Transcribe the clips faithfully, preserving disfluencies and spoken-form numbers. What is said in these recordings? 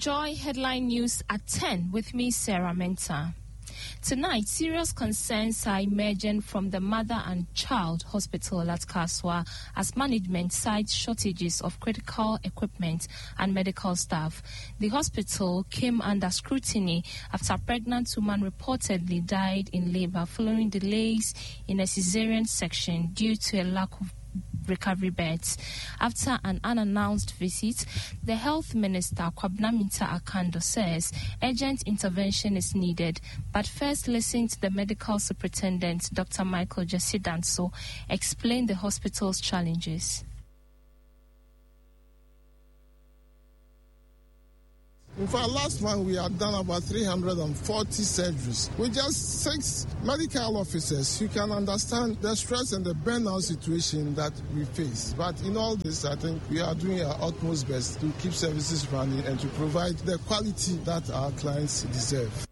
Joy Headline News at ten with me, Sarah Menta. Tonight, serious concerns are emerging from the Mother and Child Hospital at Kaswa as management cites shortages of critical equipment and medical staff. The hospital came under scrutiny after a pregnant woman reportedly died in labor following delays in a cesarean section due to a lack of recovery beds. After an unannounced visit, the Health Minister, Kwabena Minta Akando, says urgent intervention is needed. But first, listen to the Medical Superintendent, Doctor Michael Jesse-Danso, explain the hospital's challenges. In fact, last month we had done about three hundred forty surgeries with just six medical officers. You can understand the stress and the burnout situation that we face. But in all this, I think we are doing our utmost best to keep services running and to provide the quality that our clients deserve.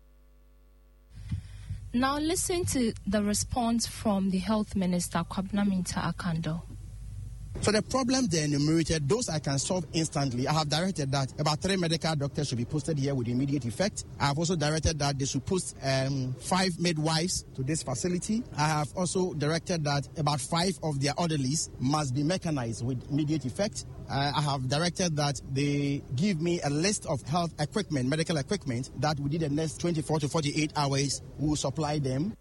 Now listen to the response from the Health Minister, Kwabena Minta Akando. So the problem they enumerated, those I can solve instantly. I have directed that about three medical doctors should be posted here with immediate effect. I have also directed that they should post um, five midwives to this facility. I have also directed that about five of their orderlies must be mechanized with immediate effect. Uh, I have directed that they give me a list of health equipment, medical equipment, that within the next twenty-four to forty-eight hours we will supply them.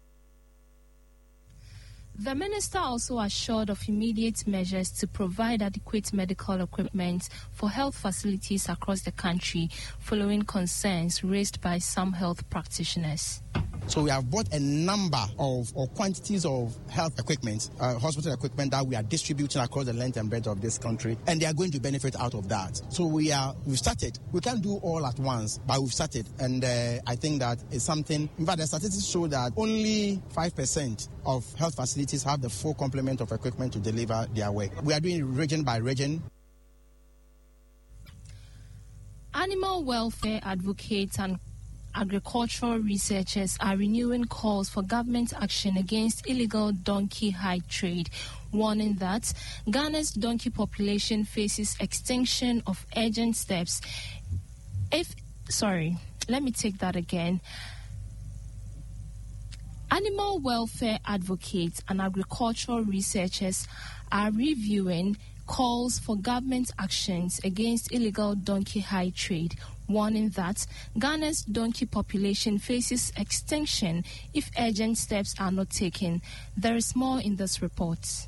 The minister also assured of immediate measures to provide adequate medical equipment for health facilities across the country following concerns raised by some health practitioners. So we have bought a number of or quantities of health equipment, uh, hospital equipment that we are distributing across the length and breadth of this country, and they are going to benefit out of that. So we are we've started. We can't do all at once, but we've started, and uh, I think that is something. In fact, the statistics show that only five percent of health facilities have the full complement of equipment to deliver their work. We are doing region by region. Animal welfare advocates and agricultural researchers are renewing calls for government action against illegal donkey hide trade, warning that Ghana's donkey population faces extinction of urgent steps. If, sorry, let me take that again. Animal welfare advocates and agricultural researchers are reviewing calls for government actions against illegal donkey hide trade, warning that Ghana's donkey population faces extinction if urgent steps are not taken. There is more in this report.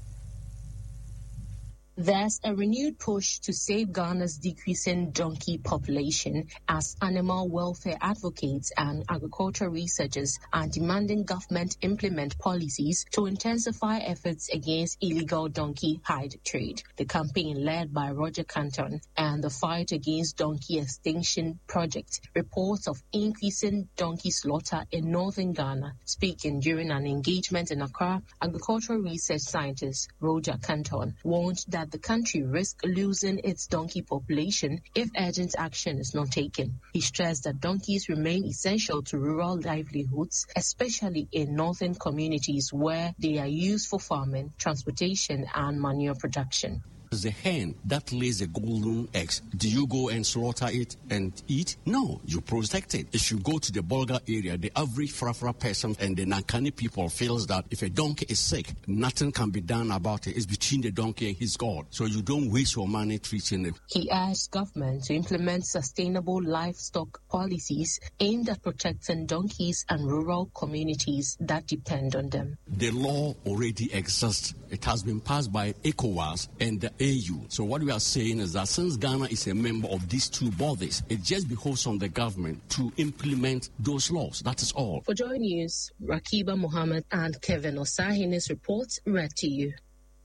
There's a renewed push to save Ghana's decreasing donkey population as animal welfare advocates and agricultural researchers are demanding government implement policies to intensify efforts against illegal donkey hide trade. The campaign led by Roger Canton and the Fight Against Donkey Extinction Project reports of increasing donkey slaughter in northern Ghana. Speaking during an engagement in Accra, agricultural research scientist Roger Canton warned that the country risks losing its donkey population if urgent action is not taken. He stressed that donkeys remain essential to rural livelihoods, especially in northern communities where they are used for farming, transportation, and manure production. The hen that lays the golden eggs, do you go and slaughter it and eat? No, you protect it. If you go to the Bolga area, the average Frafra person and the Nankani people feels that if a donkey is sick, nothing can be done about it. It's between the donkey and his God. So you don't waste your money treating it. He urged government to implement sustainable livestock policies aimed at protecting donkeys and rural communities that depend on them. The law already exists. It has been passed by ECOWAS and the A U. So what we are saying is that since Ghana is a member of these two bodies, it just behoves on the government to implement those laws. That is all. For Joy News, Rakiba Mohammed and Kevin Osahine's report read to you.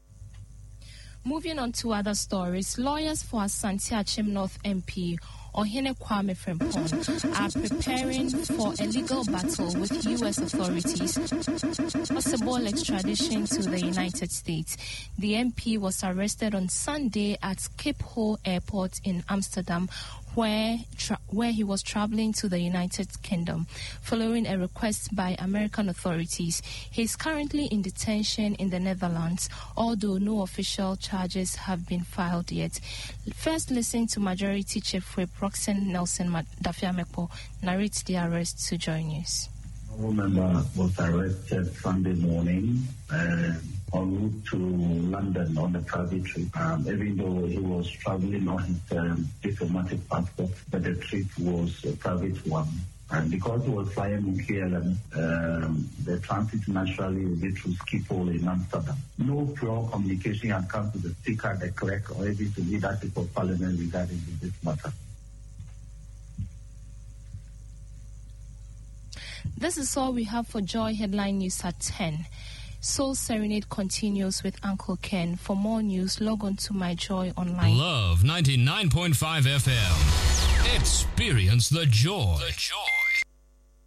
Moving on to other stories, lawyers for Asante Achim North M P Ohene Kwame Frimpong are preparing for a legal battle with U S authorities, possible extradition to the United States. The M P was arrested on Sunday at Schiphol Airport in Amsterdam, where tra- where he was traveling to the United Kingdom, following a request by American authorities. He is currently in detention in the Netherlands, although no official charges have been filed yet. First, listen to Majority Chief Whip Roxanne Nelson Dafiamekpo narrates the arrest to Joy News. A member was arrested Sunday morning uh, en route to London on a private trip, um, even though he was traveling on his um, diplomatic passport, but the trip was a private one. And because he was flying in K L M, um, the transit naturally will be through Schiphol in Amsterdam. No prior communication had come to the speaker, the clerk, or even to leadership of parliament regarding this matter. This is all we have for Joy Headline News at ten. Soul Serenade continues with Uncle Ken. For more news, log on to My Joy Online. Love ninety-nine point five F M. Experience the joy. The joy.